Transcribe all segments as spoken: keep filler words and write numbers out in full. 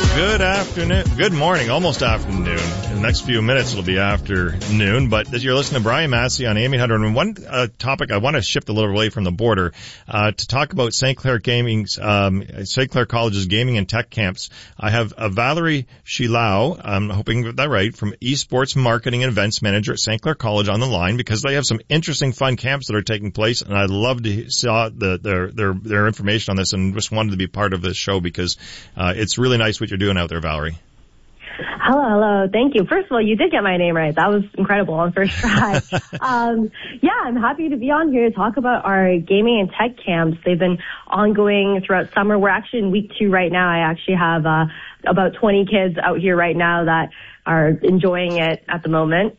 Good afternoon. Good morning. Almost afternoon. In the next few minutes, it'll be afternoon. But as you're listening to Brian Massey on A M eight hundred, and one uh, topic I want to shift a little away from the border uh, to talk about Saint Clair Gaming's, um, Saint Clair College's gaming and tech camps. I have uh, Valerie Shilau, I'm hoping that that right, from Esports Marketing and Events Manager at Saint Clair College on the line, because they have some interesting, fun camps that are taking place, and I'd love to see the, their their their information on this, and just wanted to be part of this show because uh, it's really nice what you're doing out there, Valerie. Hello, hello. Thank you. First of all, you did get my name right. That was incredible on first try. um, yeah, I'm happy to be on here to talk about our gaming and tech camps. They've been ongoing throughout summer. We're actually in week two right now. I actually have uh, about twenty kids out here right now that are enjoying it at the moment.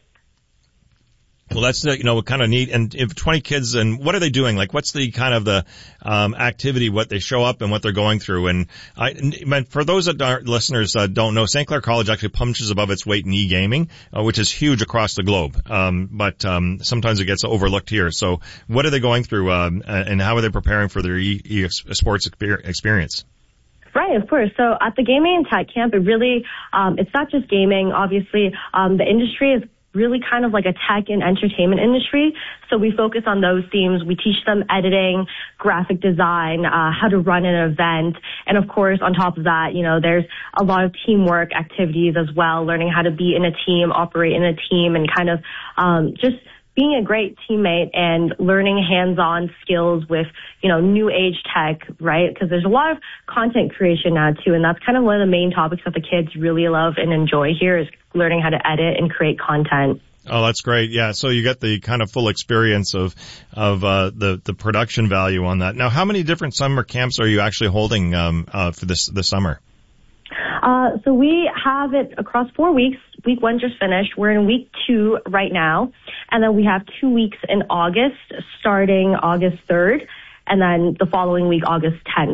Well, that's, you know, kind of neat. And if twenty kids, and what are they doing? Like, what's the kind of the um activity, what they show up and what they're going through? And I, for those that are listeners uh, don't know, Saint Clair College actually punches above its weight in e-gaming, uh, which is huge across the globe. Um, but um sometimes it gets overlooked here. So what are they going through, um, and how are they preparing for their e, e sports experience? Right, of course. So at the Gaming and Tech Camp, it really, um, it's not just gaming. Obviously, um, the industry is really kind of like a tech and entertainment industry. So we focus on those themes. We teach them editing, graphic design, uh, how to run an event. And of course, on top of that, you know, there's a lot of teamwork activities as well, learning how to be in a team, operate in a team, and kind of, um, just being a great teammate and learning hands-on skills with, you know, new age tech, right? Because there's a lot of content creation now too, and that's kind of one of the main topics that the kids really love and enjoy here is learning how to edit and create content. Oh, that's great. Yeah. So you get the kind of full experience of, of, uh, the, the production value on that. Now, how many different summer camps are you actually holding, um, uh, for this, this summer? Uh, so we have it across four weeks. Week one just finished. We're in week two right now. And then we have two weeks in August, starting August third, and then the following week, August tenth.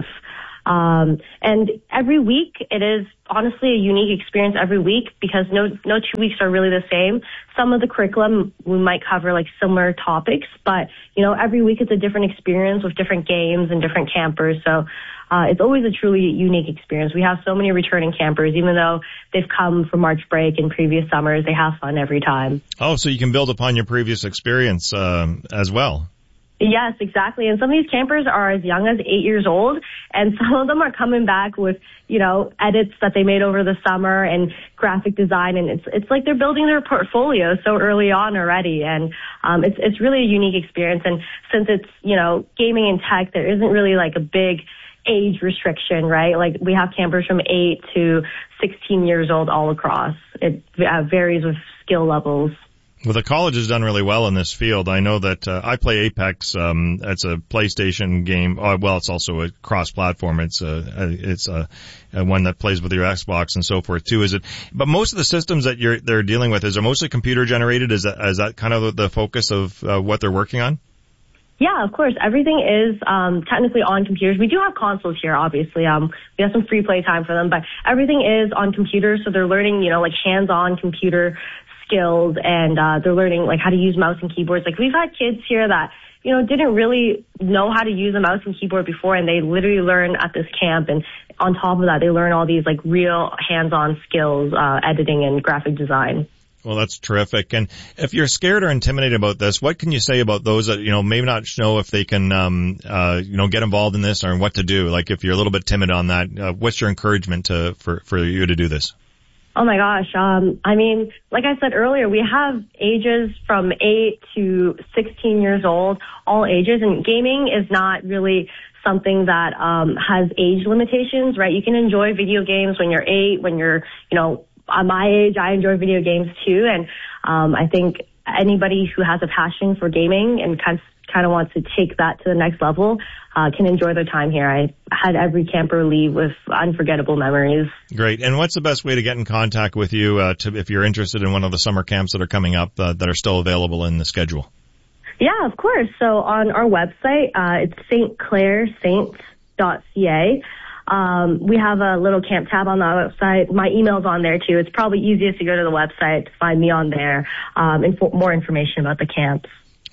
Um, and every week, it is honestly a unique experience every week because no, no two weeks are really the same. Some of the curriculum, we might cover like similar topics, but, you know, every week it's a different experience with different games and different campers. So, uh, it's always a truly unique experience. We have so many returning campers, even though they've come from March break and previous summers, they have fun every time. Oh, so you can build upon your previous experience, um, as well. Yes, exactly. And some of these campers are as young as eight years old, and some of them are coming back with, you know, edits that they made over the summer and graphic design, and it's it's like they're building their portfolio so early on already, and um, it's it's really a unique experience. And since it's, you know, gaming and tech, there isn't really like a big age restriction, right? Like we have campers from eight to sixteen years old all across. It uh, varies with skill levels. Well, the college has done really well in this field. I know that uh, I play Apex. Um, it's a PlayStation game. Uh, well, it's also a cross-platform. It's a, a it's a, a one that plays with your Xbox and so forth too. Is it? But most of the systems that you're they're dealing with, is it mostly computer generated? Is that is that kind of the focus of uh, what they're working on? Yeah, of course. Everything is um technically on computers. We do have consoles here, obviously. Um, we have some free play time for them, but everything is on computers. So they're learning, you know, like hands-on computer skills, and uh they're learning like how to use mouse and keyboards. Like we've had kids here that, you know, didn't really know how to use a mouse and keyboard before, and they literally learn at this camp. And on top of that, they learn all these like real hands-on skills, uh editing and graphic design. Well, that's terrific. And if you're scared or intimidated about this, what can you say about those that, you know, maybe not know if they can, um, uh, you know, get involved in this or what to do? Like if you're a little bit timid on that, uh, what's your encouragement to, for, for you to do this? Oh my gosh. Um, I mean, like I said earlier, we have ages from eight to sixteen years old, all ages, and gaming is not really something that, um, has age limitations, right? You can enjoy video games when you're eight, when you're, you know, at my age, I enjoy video games too, and um, I think anybody who has a passion for gaming and kind of, kind of wants to take that to the next level uh, can enjoy their time here. I had every camper leave with unforgettable memories. Great. And what's the best way to get in contact with you uh, to, if you're interested in one of the summer camps that are coming up uh, that are still available in the schedule? Yeah, of course. So on our website, uh, it's s t clair saints dot c a. Um, we have a little camp tab on the website. My email's on there too. It's probably easiest to go to the website to find me on there, um, and for more information about the camps.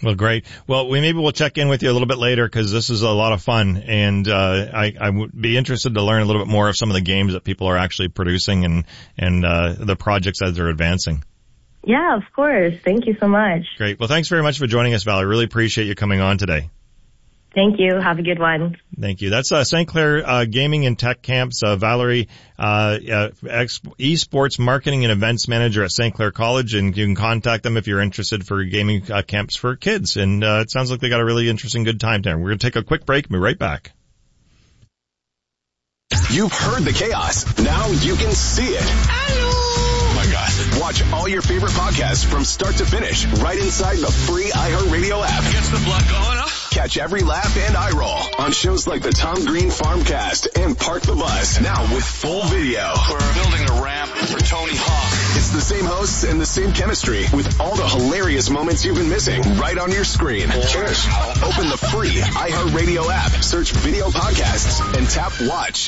Well, great. Well, we maybe we'll check in with you a little bit later because this is a lot of fun, and uh, I, I would be interested to learn a little bit more of some of the games that people are actually producing and and uh, the projects as they're advancing. Yeah, of course. Thank you so much. Great. Well, thanks very much for joining us, Valerie. Really appreciate you coming on today. Thank you. Have a good one. Thank you. That's uh, Saint Clair uh, Gaming and Tech Camps. Uh, Valerie, uh, uh, ex- esports marketing and events manager at Saint Clair College, and you can contact them if you're interested for gaming uh, camps for kids. And uh, it sounds like they got a really interesting, good time there. We're going to take a quick break and be right back. You've heard the chaos. Now you can see it. Hello. Oh my God. Watch all your favorite podcasts from start to finish right inside the free iHeartRadio app. Gets the blood going, huh? Catch every laugh and eye roll on shows like the Tom Green Farmcast and Park the Bus. Now with full video. We're building a ramp for Tony Hawk. It's the same hosts and the same chemistry with all the hilarious moments you've been missing right on your screen. Cheers. Open the free iHeartRadio app, search video podcasts, and tap watch.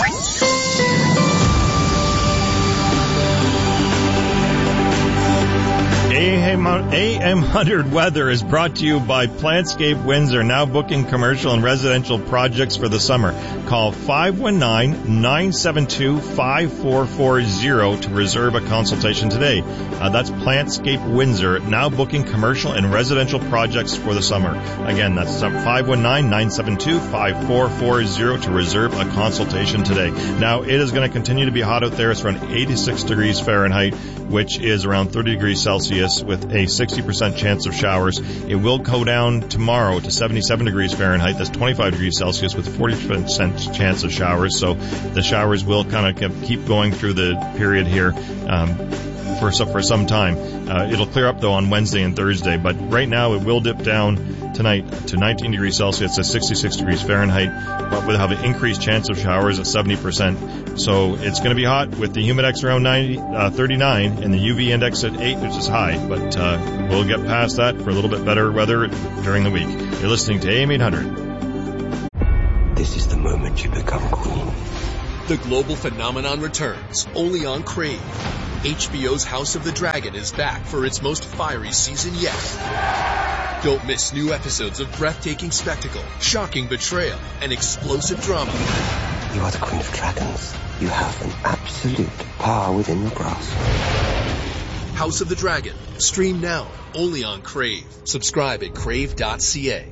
A M one hundred Weather is brought to you by Plantscape Windsor, now booking commercial and residential projects for the summer. Call five one nine, nine seven two, five four four zero to reserve a consultation today. Uh, that's Plantscape Windsor, now booking commercial and residential projects for the summer. Again, that's five one nine, nine seven two, five four four zero to reserve a consultation today. Now, it is going to continue to be hot out there. It's around eighty-six degrees Fahrenheit, which is around thirty degrees Celsius, with a sixty percent chance of showers. It will go down tomorrow to seventy-seven degrees Fahrenheit. That's twenty-five degrees Celsius with forty percent chance of showers. So the showers will kind of keep going through the period here um, for, for some time. Uh, it'll clear up, though, on Wednesday and Thursday. But right now it will dip down tonight to nineteen degrees Celsius at sixty-six degrees Fahrenheit, but we'll have an increased chance of showers at seventy percent. So it's going to be hot with the humidex around ninety, uh, thirty-nine and the U V index at eight, which is high. But uh, we'll get past that for a little bit better weather during the week. You're listening to A M eight hundred. This is the moment you become queen. The global phenomenon returns, only on Crave. H B O's House of the Dragon is back for its most fiery season yet. Don't miss new episodes of breathtaking spectacle, shocking betrayal, and explosive drama. You are the Queen of Dragons. You have an absolute power within your grasp. House of the Dragon. Stream now, only on Crave. Subscribe at crave dot c a.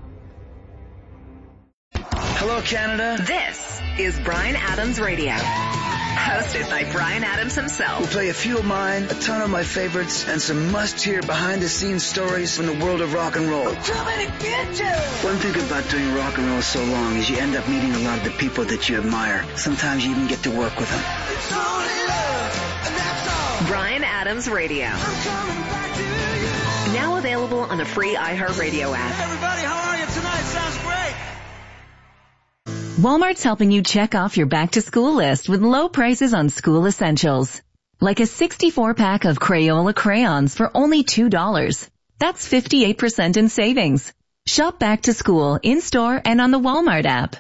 Hello, Canada. This is Bryan Adams Radio. Hosted by Bryan Adams himself. We'll play a few of mine, a ton of my favorites, and some must-hear behind-the-scenes stories from the world of rock and roll. Too many bitches! One thing about doing rock and roll so long is you end up meeting a lot of the people that you admire. Sometimes you even get to work with them. It's only love, and that's all. Bryan Adams Radio. I'm coming back to you. Now available on the free iHeartRadio app. Hey, everybody, how are you tonight? Sounds great. Walmart's helping you check off your back-to-school list with low prices on school essentials. Like a sixty-four pack of Crayola crayons for only two dollars. That's fifty-eight percent in savings. Shop back to school in-store and on the Walmart app.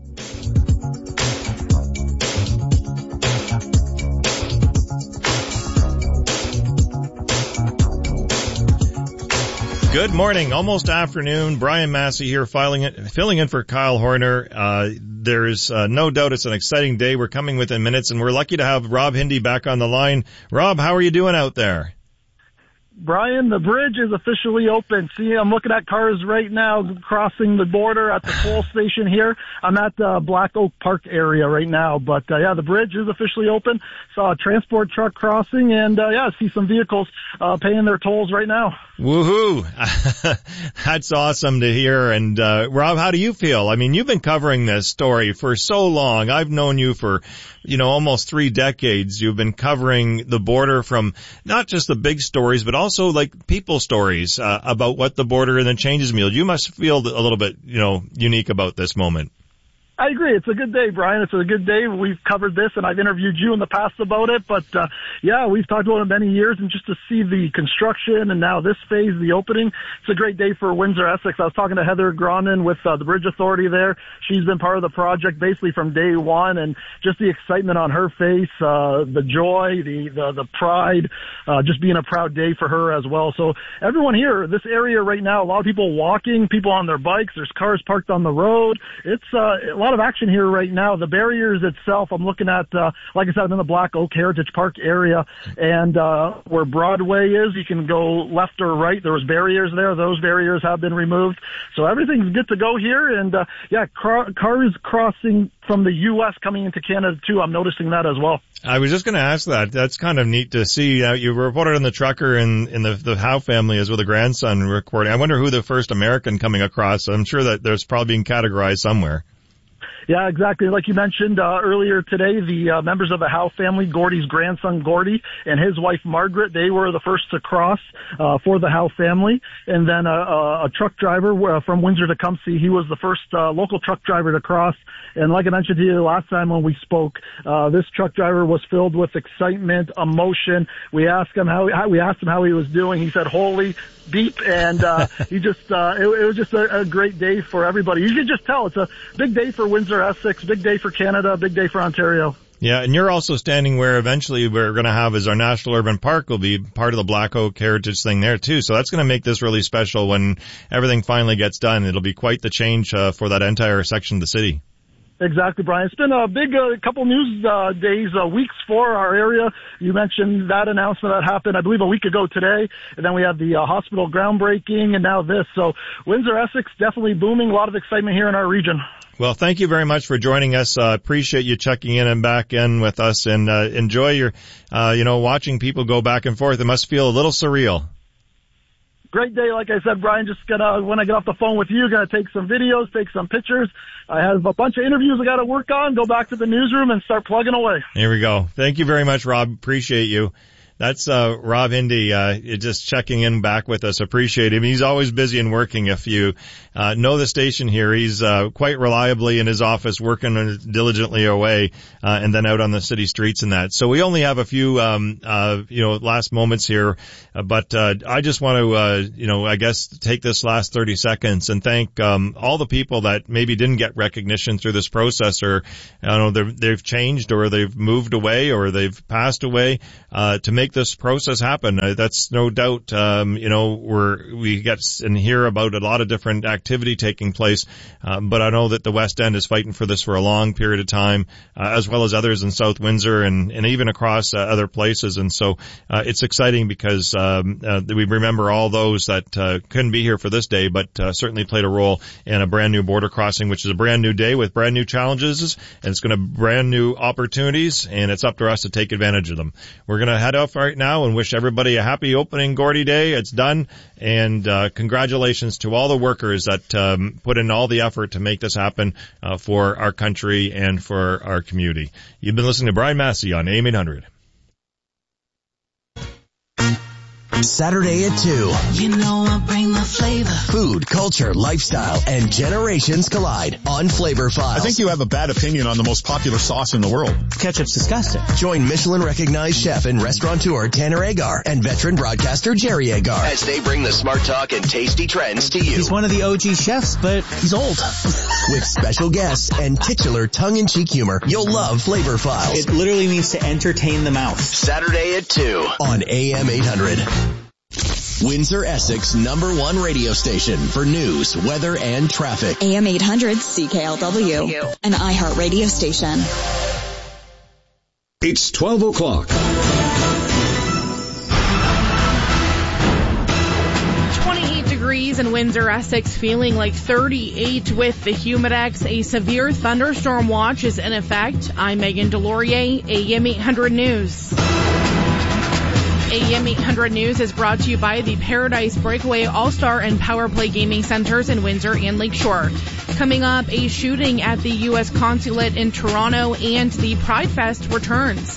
Good morning, almost afternoon. Brian Massey here, filing it, filling in for Kyle Horner. Uh, there's uh, no doubt it's an exciting day. We're coming within minutes, and we're lucky to have Rob Hindy back on the line. Rob, how are you doing out there? Brian, the bridge is officially open. See, I'm looking at cars right now crossing the border at the toll station here. I'm at the Black Oak Park area right now, but uh, yeah, the bridge is officially open. Saw a transport truck crossing, and uh, yeah, see some vehicles uh, paying their tolls right now. Woohoo! That's awesome to hear. And uh, Rob, how do you feel? I mean, you've been covering this story for so long. I've known you for, you know, almost three decades. You've been covering the border from not just the big stories, but also like people stories uh, about what the border and the changes mean. You must feel a little bit, you know, unique about this moment. I agree. It's a good day, Brian. It's a good day. We've covered this, and I've interviewed you in the past about it. But, uh, yeah, we've talked about it many years, and just to see the construction and now this phase, the opening, it's a great day for Windsor Essex. I was talking to Heather Gronin with uh, the Bridge Authority there. She's been part of the project basically from day one, and just the excitement on her face, uh, the joy, the, the, the pride, uh, just being a proud day for her as well. So everyone here, this area right now, a lot of people walking, people on their bikes, there's cars parked on the road. It's uh, a lot of action here right now. The barriers itself, I'm looking at, uh, like I said, I'm in the Black Oak Heritage Park area, and uh, where Broadway is, you can go left or right. There was barriers there. Those barriers have been removed. So everything's good to go here, and uh, yeah, car- cars crossing from the U S coming into Canada too. I'm noticing that as well. I was just going to ask that. That's kind of neat to see. Uh, you reported on the trucker in, in the, the Howe family is with a grandson recording. I wonder who the first American coming across. I'm sure that there's probably being categorized somewhere. Yeah, exactly. Like you mentioned uh, earlier today, the uh, members of the Howe family, Gordy's grandson Gordy and his wife Margaret, they were the first to cross uh, for the Howe family. And then a, a, a truck driver uh, from Windsor Tecumseh, he was the first uh, local truck driver to cross. And like I mentioned to you last time when we spoke, uh, this truck driver was filled with excitement, emotion. We asked him how, how we asked him how he was doing. He said, "Holy beep," and uh, he just uh, it, it was just a, a great day for everybody. You can just tell it's a big day for Windsor Essex, big day for Canada, big day for Ontario. Yeah, and you're also standing where eventually we're going to have is our National Urban Park will be part of the Black Oak Heritage thing there too. So that's going to make this really special when everything finally gets done. It'll be quite the change uh, for that entire section of the city. Exactly, Brian. It's been a big uh, couple news uh, days, uh, weeks for our area. You mentioned that announcement that happened, I believe, a week ago today. And then we have the uh, hospital groundbreaking and now this. So Windsor Essex definitely booming. A lot of excitement here in our region. Well, thank you very much for joining us. Uh, appreciate you checking in and back in with us, and uh, enjoy your, uh, you know, watching people go back and forth. It must feel a little surreal. Great day, like I said, Brian. Just gonna, when I get off the phone with you, gonna take some videos, take some pictures. I have a bunch of interviews I gotta work on, go back to the newsroom and start plugging away. Here we go. Thank you very much, Rob. Appreciate you. That's uh Rob Hindy, uh just checking in back with us. Appreciate him. He's always busy and working. If you uh know the station here, he's uh quite reliably in his office working diligently away, uh and then out on the city streets and that. So we only have a few um uh you know last moments here, uh, but uh I just want to uh you know I guess take this last thirty seconds and thank um all the people that maybe didn't get recognition through this process, or I don't know, they've changed or they've moved away or they've passed away uh to make this process happen. Uh, that's no doubt, um, you know, we're, we get and hear about a lot of different activity taking place, um, but I know that the West End is fighting for this for a long period of time, uh, as well as others in South Windsor and, and even across uh, other places. And so, uh, it's exciting because, um, uh, we remember all those that, uh, couldn't be here for this day, but, uh, certainly played a role in a brand new border crossing, which is a brand new day with brand new challenges, and it's going to brand new opportunities, and it's up to us to take advantage of them. We're going to head off right now and wish everybody a happy opening Gordy Day. It's done, and uh congratulations to all the workers that um put in all the effort to make this happen uh for our country and for our community. You've been listening to Brian Massey on A M eight hundred. Saturday at two. You know I bring the flavor. Food, culture, lifestyle, and generations collide on Flavor Files. I think you have a bad opinion on the most popular sauce in the world. Ketchup's disgusting. Join Michelin-recognized chef and restaurateur Tanner Agar and veteran broadcaster Jerry Agar as they bring the smart talk and tasty trends to you. He's one of the O G chefs, but he's old. With special guests and titular tongue-in-cheek humor, you'll love Flavor Files. It literally means to entertain the mouth. Saturday at two on A M eight hundred. Windsor Essex number one radio station for news, weather, and traffic. A M eight hundred C K L W, an iHeart radio station. It's twelve o'clock. twenty-eight degrees in Windsor, Essex, feeling like thirty-eight with the Humidex. A severe thunderstorm watch is in effect. I'm Megan Delorier, A M eight hundred News. A M eight hundred News is brought to you by the Paradise Breakaway All-Star and Power Play Gaming Centers in Windsor and Lakeshore. Coming up, a shooting at the U S Consulate in Toronto and the Pride Fest returns.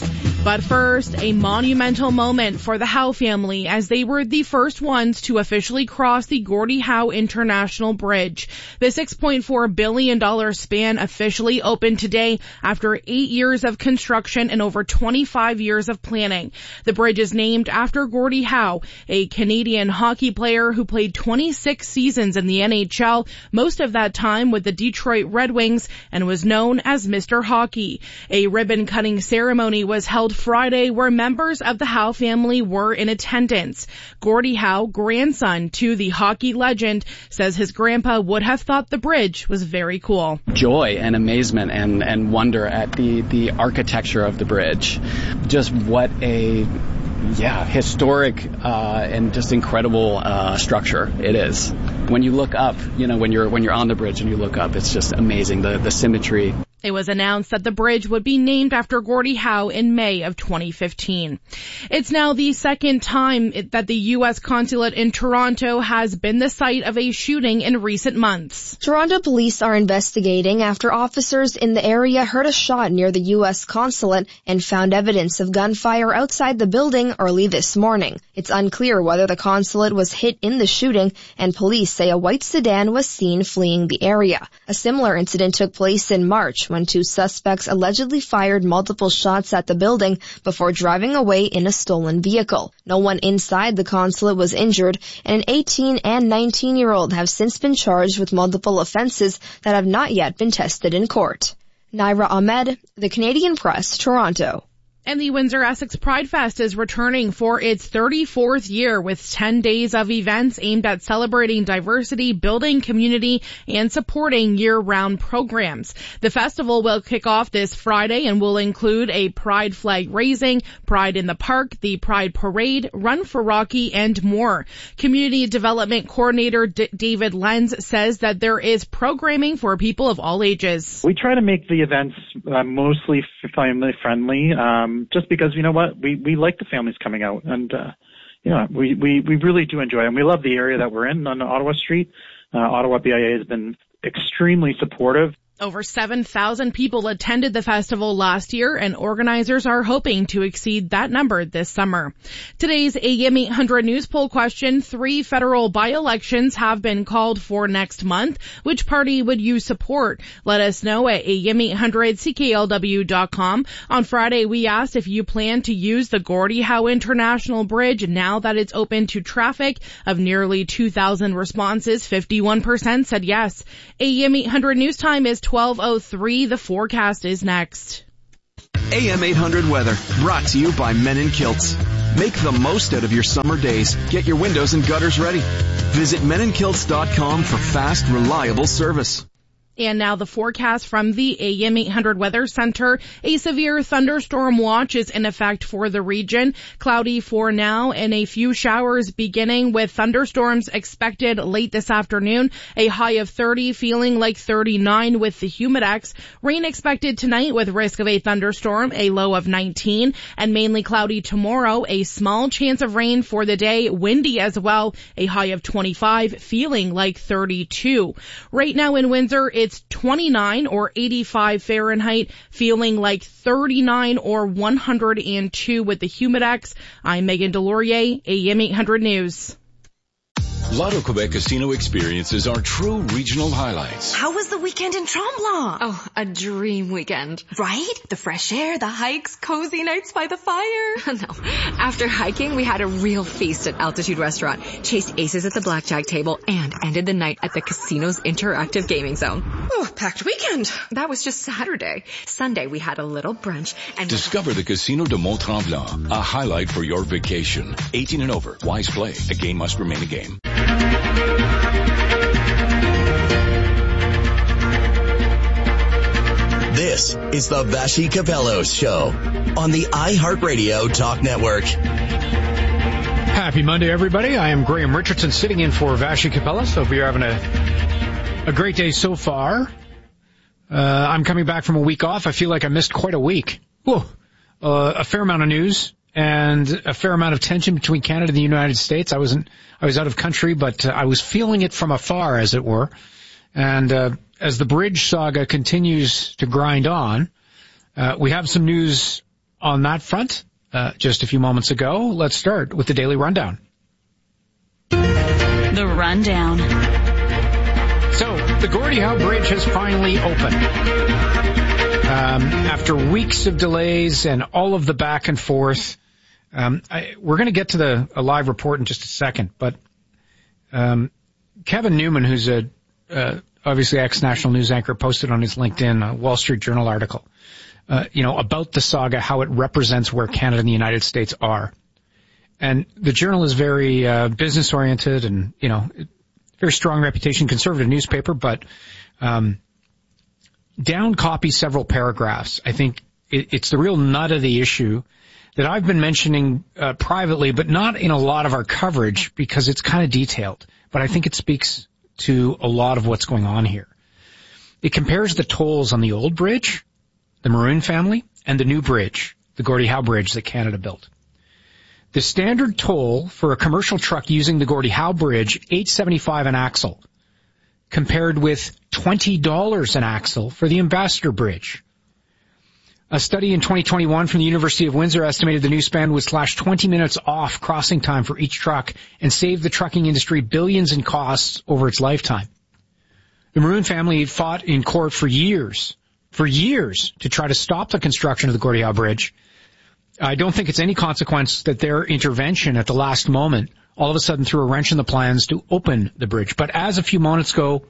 But first, a monumental moment for the Howe family as they were the first ones to officially cross the Gordie Howe International Bridge. The six point four billion dollars span officially opened today after eight years of construction and over twenty-five years of planning. The bridge is named after Gordie Howe, a Canadian hockey player who played twenty-six seasons in the N H L, most of that time with the Detroit Red Wings, and was known as Mister Hockey. A ribbon-cutting ceremony was held Friday where members of the Howe family were in attendance. Gordie Howe, grandson to the hockey legend, says his grandpa would have thought the bridge was very cool. Joy and amazement and, and wonder at the, the architecture of the bridge. Just what a Yeah, historic uh, and just incredible uh, structure it is. When you look up, you know, when you're when you're on the bridge and you look up, it's just amazing, the the symmetry. It was announced that the bridge would be named after Gordie Howe in May of twenty fifteen. It's now the second time that the U S consulate in Toronto has been the site of a shooting in recent months. Toronto police are investigating after officers in the area heard a shot near the U S consulate and found evidence of gunfire outside the building early this morning. It's unclear whether the consulate was hit in the shooting, and police say a white sedan was seen fleeing the area. A similar incident took place in March when two suspects allegedly fired multiple shots at the building before driving away in a stolen vehicle. No one inside the consulate was injured, and an eighteen and nineteen-year-old have since been charged with multiple offenses that have not yet been tested in court. Naira Ahmed, The Canadian Press, Toronto. And the Windsor-Essex Pride Fest is returning for its thirty-fourth year with ten days of events aimed at celebrating diversity, building community, and supporting year-round programs. The festival will kick off this Friday and will include a Pride flag raising, Pride in the Park, the Pride Parade, Run for Rocky, and more. Community Development Coordinator D- David Lenz says that there is programming for people of all ages. We try to make the events uh, mostly family-friendly. Um, Just because, you know what, we, we like the families coming out, and, uh, you know, we, we, we really do enjoy them. We love the area that we're in on Ottawa Street. Uh, Ottawa B I A has been extremely supportive. Over seven thousand people attended the festival last year, and organizers are hoping to exceed that number this summer. Today's A M eight hundred News Poll question: three federal by-elections have been called for next month. Which party would you support? Let us know at A M eight hundred C K L W dot com. On Friday, we asked if you plan to use the Gordie Howe International Bridge now that it's open to traffic. Of nearly two thousand responses, fifty-one percent said yes. A M eight hundred News Time is twelve oh three. The forecast is next. A M eight hundred weather, brought to you by Men in Kilts. Make the most out of your summer days. Get your windows and gutters ready. Visit men in kilts dot com for fast, reliable service. And now the forecast from the A M eight hundred Weather Center. A severe thunderstorm watch is in effect for the region. Cloudy for now and a few showers beginning with thunderstorms expected late this afternoon. A high of thirty, feeling like thirty-nine with the Humidex. Rain expected tonight with risk of a thunderstorm, a low of nineteen. And mainly cloudy tomorrow, a small chance of rain for the day. Windy as well, a high of twenty-five, feeling like thirty-two. Right now in Windsor, it's It's twenty-nine or eighty-five Fahrenheit, feeling like thirty-nine or one hundred two with the Humidex. I'm Megan Delorier, A M eight hundred News. Lotto Quebec Casino experiences are true regional highlights. How was the weekend in Tremblant? Oh, a dream weekend. Right? The fresh air, the hikes, cozy nights by the fire. No. After hiking, we had a real feast at Altitude Restaurant, chased aces at the blackjack table, and ended the night at the casino's interactive gaming zone. Oh, packed weekend. That was just Saturday. Sunday, we had a little brunch and... Discover the Casino de Mont-Tremblant, a highlight for your vacation. eighteen and over. Wise play. A game must remain a game. This is the Vassy Capellos Show on the iHeartRadio Talk Network. Happy Monday, everybody. I am Graham Richardson sitting in for Vassy Capellos. Hope you're having a, a great day so far. Uh, I'm coming back from a week off. I feel like I missed quite a week. Whoa. Uh, a fair amount of news and a fair amount of tension between Canada and the United States. I wasn't, I was out of country, but uh, I was feeling it from afar, as it were. And uh, as the bridge saga continues to grind on, uh, we have some news on that front uh, just a few moments ago. Let's start with the Daily Rundown. The Rundown. So, the Gordie Howe Bridge has finally opened. Um, after weeks of delays and all of the back and forth, um, I, we're going to get to the a live report in just a second, but um, Kevin Newman, who's a uh, obviously ex-national news anchor, posted on his LinkedIn a Wall Street Journal article, uh, you know, about the saga, how it represents where Canada and the United States are. And the Journal is very uh, business-oriented and, you know, very strong reputation, conservative newspaper, but um, down copy several paragraphs. I think it, it's the real nut of the issue that I've been mentioning uh, privately, but not in a lot of our coverage because it's kind of detailed. But I think it speaks to a lot of what's going on here. It compares the tolls on the old bridge, the Maroon family, and the new bridge, the Gordie Howe Bridge that Canada built. The standard toll for a commercial truck using the Gordie Howe Bridge, eight dollars and seventy-five cents an axle, compared with twenty dollars an axle for the Ambassador Bridge. A study in twenty twenty-one from the University of Windsor estimated the new span would slash twenty minutes off crossing time for each truck and save the trucking industry billions in costs over its lifetime. The Maroon family fought in court for years, for years, to try to stop the construction of the Gordie Howe Bridge. I don't think it's any consequence that their intervention at the last moment all of a sudden threw a wrench in the plans to open the bridge. But as a few moments ago,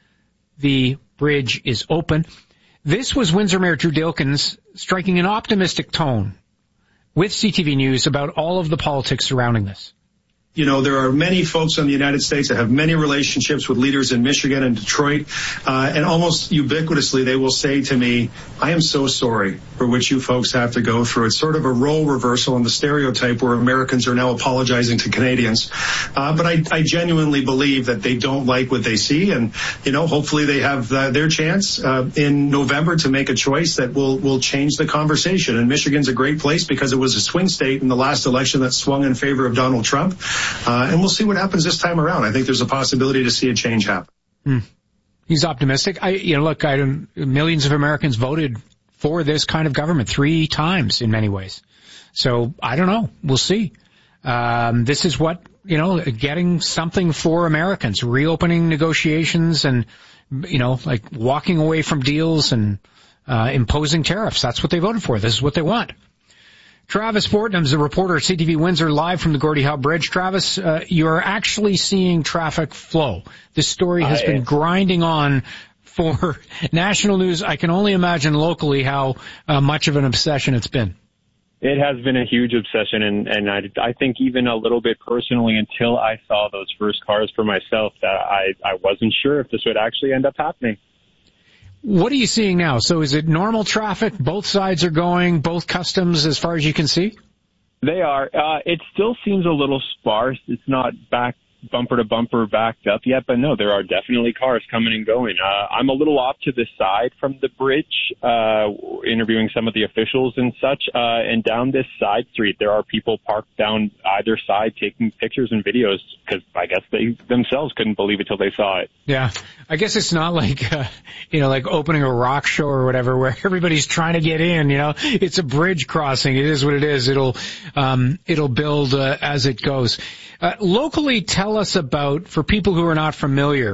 the bridge is open. This was Windsor Mayor Drew Dilkens striking an optimistic tone with C T V News about all of the politics surrounding this. You know, there are many folks in the United States that have many relationships with leaders in Michigan and Detroit, uh, and almost ubiquitously they will say to me, I am so sorry for what you folks have to go through. It's sort of a role reversal in the stereotype where Americans are now apologizing to Canadians. Uh, but I, I genuinely believe that they don't like what they see, and, you know, hopefully they have uh, their chance uh, in November to make a choice that will, will change the conversation. And Michigan's a great place because it was a swing state in the last election that swung in favor of Donald Trump. Uh, and we'll see what happens this time around. I think there's a possibility to see a change happen. Hmm. He's optimistic. I, you know, look, I millions of Americans voted for this kind of government three times in many ways. So I don't know. We'll see. Um, this is what, you know, getting something for Americans, reopening negotiations and, you know, like walking away from deals and uh, imposing tariffs. That's what they voted for. This is what they want. Travis Fortnum's a reporter at C T V Windsor, live from the Gordie Howe Bridge. Travis, uh, you're actually seeing traffic flow. This story has I been am. grinding on for national news. I can only imagine locally how uh, much of an obsession it's been. It has been a huge obsession, and, and I, I think even a little bit personally until I saw those first cars for myself that I, I wasn't sure if this would actually end up happening. What are you seeing now? So is it normal traffic? Both sides are going, both customs as far as you can see? They are. Uh, it still seems a little sparse. It's not back bumper to bumper backed up yet, but no, there are definitely cars coming and going. Uh, I'm a little off to the side from the bridge, uh, interviewing some of the officials and such, uh, and down this side street, there are people parked down either side taking pictures and videos because I guess they themselves couldn't believe it till they saw it. Yeah. I guess it's not like, uh, you know, like opening a rock show or whatever where everybody's trying to get in, you know. It's a bridge crossing. It is what it is. It'll, um, it'll build, uh, as it goes. Uh, locally, tell us about, for people who are not familiar,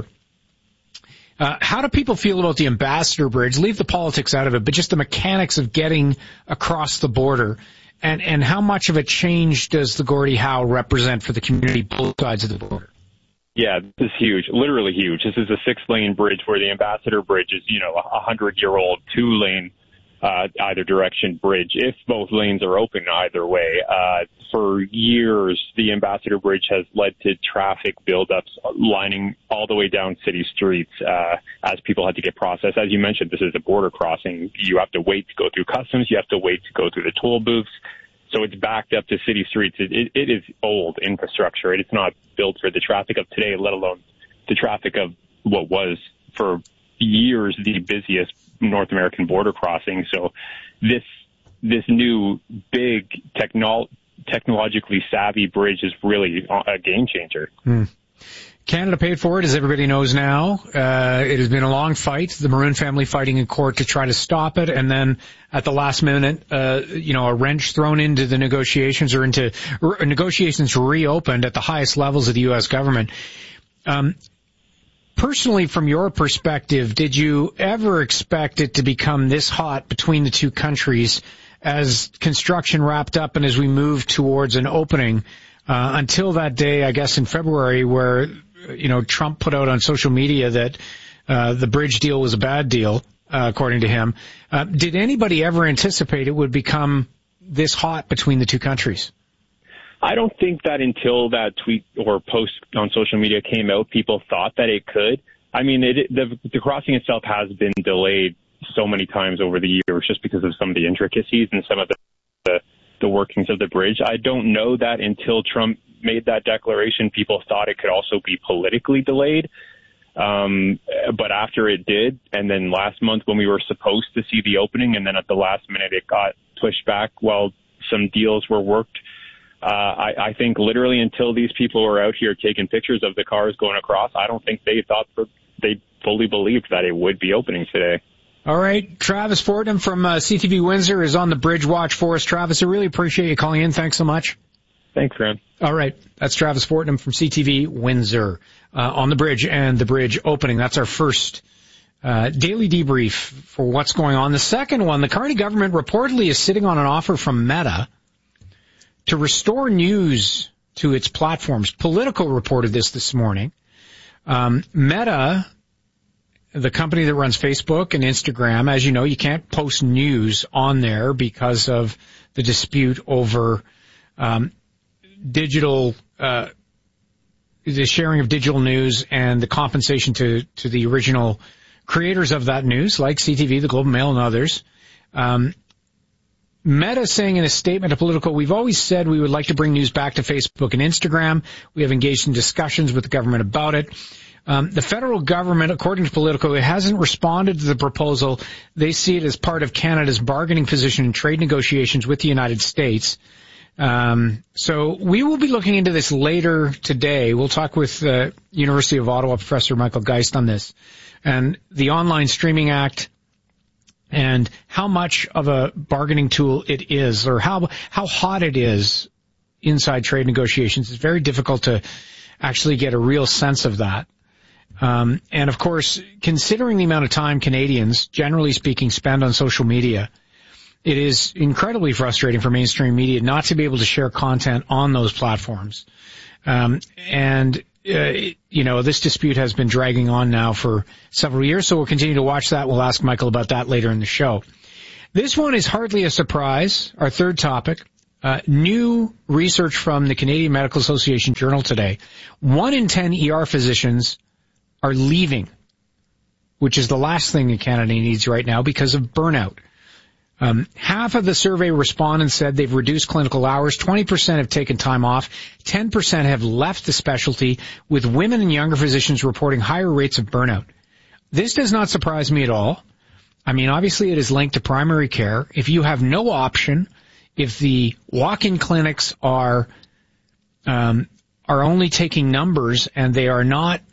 uh, how do people feel about the Ambassador Bridge? Leave the politics out of it, but just the mechanics of getting across the border. And, and how much of a change does the Gordie Howe represent for the community, both sides of the border? Yeah, this is huge, literally huge. This is a six-lane bridge where the Ambassador Bridge is, you know, a hundred-year-old two-lane uh, either direction bridge, if both lanes are open either way. Uh, for years, the Ambassador Bridge has led to traffic buildups lining all the way down city streets uh, as people had to get processed. As you mentioned, this is a border crossing. You have to wait to go through customs. You have to wait to go through the toll booths. So it's backed up to city streets. It, it, it is old infrastructure. It's not built for the traffic of today, let alone the traffic of what was for years the busiest North American border crossing. So this this new big technol- technologically savvy bridge is really a game changer. Hmm. Canada paid for it, as everybody knows now. Uh, it has been a long fight, the Maroon family fighting in court to try to stop it, and then at the last minute, uh, you know, a wrench thrown into the negotiations or into re- negotiations reopened at the highest levels of the U S government. Um, personally, from your perspective, did you ever expect it to become this hot between the two countries as construction wrapped up and as we moved towards an opening? Uh, until that day, I guess in February, where, you know, Trump put out on social media that uh, the bridge deal was a bad deal, uh, according to him. Uh, did anybody ever anticipate it would become this hot between the two countries? I don't think that until that tweet or post on social media came out, people thought that it could. I mean, it, the, the crossing itself has been delayed so many times over the years just because of some of the intricacies and some of the, the the workings of the bridge. I don't know that until Trump made that declaration, people thought it could also be politically delayed. Um, but after it did, and then last month when we were supposed to see the opening, and then at the last minute it got pushed back while some deals were worked, uh, I, I think literally until these people were out here taking pictures of the cars going across, I don't think they thought for, they fully believed that it would be opening today. All right. Travis Fortnum from uh, C T V Windsor is on the bridge watch for us. Travis, I really appreciate you calling in. Thanks so much. Thanks, Graham. All right. That's Travis Fortnum from C T V Windsor uh, on the bridge and the bridge opening. That's our first uh, daily debrief for what's going on. The second one, the Carney government reportedly is sitting on an offer from Meta to restore news to its platforms. Politico reported this this morning. Um, Meta, the company that runs Facebook and Instagram, as you know, you can't post news on there because of the dispute over um, digital, uh, the sharing of digital news and the compensation to, to the original creators of that news, like C T V, the Globe and Mail, and others. Um, Meta saying in a statement to Politico, we've always said we would like to bring news back to Facebook and Instagram. We have engaged in discussions with the government about it. Um, the federal government, according to Politico, it hasn't responded to the proposal. They see it as part of Canada's bargaining position in trade negotiations with the United States. Um, so we will be looking into this later today. We'll talk with uh, University of Ottawa Professor Michael Geist on this and the Online Streaming Act and how much of a bargaining tool it is, or how how hot it is inside trade negotiations. It's very difficult to actually get a real sense of that. Um, and of course, considering the amount of time Canadians, generally speaking, spend on social media, it is incredibly frustrating for mainstream media not to be able to share content on those platforms. Um, and, uh, you know, this dispute has been dragging on now for several years, so we'll continue to watch that. We'll ask Michael about that later in the show. This one is hardly a surprise. Our third topic, uh, new research from the Canadian Medical Association Journal today. One in ten E R physicians are leaving, which is the last thing that Canada needs right now because of burnout. Um, half of the survey respondents said they've reduced clinical hours. twenty percent have taken time off. ten percent have left the specialty, with women and younger physicians reporting higher rates of burnout. This does not surprise me at all. I mean, obviously it is linked to primary care. If you have no option, if the walk-in clinics are, um, are only taking numbers and they are not